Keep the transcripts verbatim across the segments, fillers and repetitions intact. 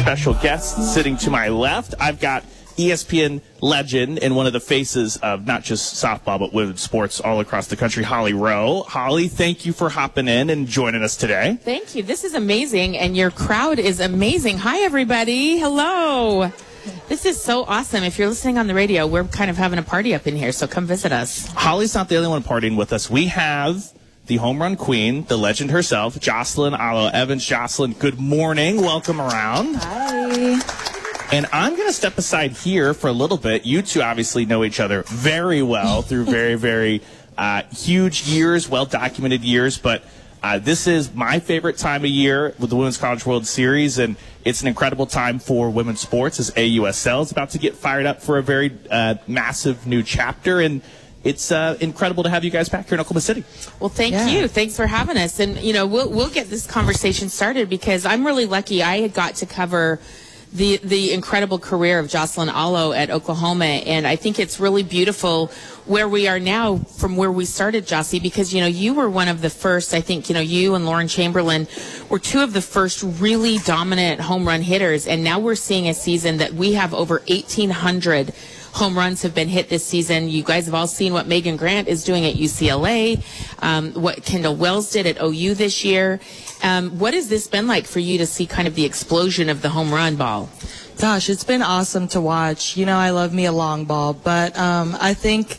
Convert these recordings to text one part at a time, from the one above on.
special guests sitting to my left. I've got E S P N legend and one of the faces of not just softball but women's sports all across the country, Holly Rowe. Holly, thank you for hopping in and joining us today. Thank you. This is amazing, and your crowd is amazing. Hi, everybody. Hello. This is so awesome. If you're listening on the radio, we're kind of having a party up in here, so come visit us. Holly's not the only one partying with us. We have the home run queen, the legend herself, Jocelyn Alo Evans. Jocelyn, good morning. Welcome around. Hi. And I'm going to step aside here for a little bit. You two obviously know each other very well through very, very uh, huge years, well-documented years. But uh, this is my favorite time of year with the Women's College World Series, and it's an incredible time for women's sports as A U S L is about to get fired up for a very uh, massive new chapter. And it's uh, incredible to have you guys back here in Oklahoma City. Well, thank yeah. you. Thanks for having us. And, you know, we'll, we'll get this conversation started because I'm really lucky. I had got to cover the the incredible career of Jocelyn Alo at Oklahoma, and I think it's really beautiful where we are now from where we started, Jossie, because, you know, you were one of the first, I think, you know, you and Lauren Chamberlain were two of the first really dominant home run hitters, and now we're seeing a season that we have over eighteen hundred home runs have been hit this season. You guys have all seen what Megan Grant is doing at U C L A, um, what Kendall Wells did at O U this year. Um, what has this been like for you to see kind of the explosion of the home run ball? Gosh, it's been awesome to watch. You know, I love me a long ball, but um, I think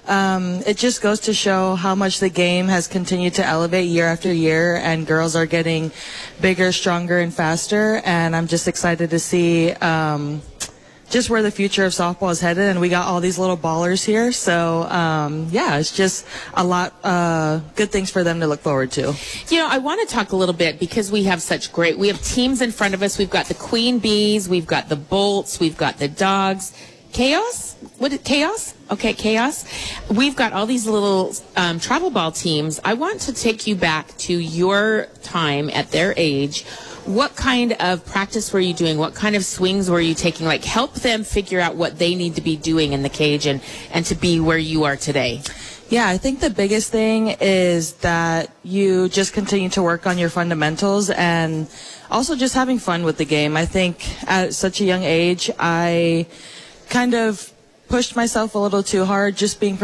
um, it just goes to show how much the game has continued to elevate year after year, and girls are getting bigger, stronger, and faster. And I'm just excited to see um, just where the future of softball is headed, and we got all these little ballers here. So, um, yeah, it's just a lot uh, good things for them to look forward to. You know, I want to talk a little bit because we have such great, we have teams in front of us. We've got the Queen Bees, we've got the Bolts, we've got the Dogs. Chaos? What is Chaos? Okay, Chaos. We've got all these little um, travel ball teams. I want to take you back to your time at their age. What kind of practice were you doing? What kind of swings were you taking? Like, help them figure out what they need to be doing in the cage and, and to be where you are today. Yeah, I think the biggest thing is that you just continue to work on your fundamentals and also just having fun with the game. I think at such a young age, I kind of pushed myself a little too hard just being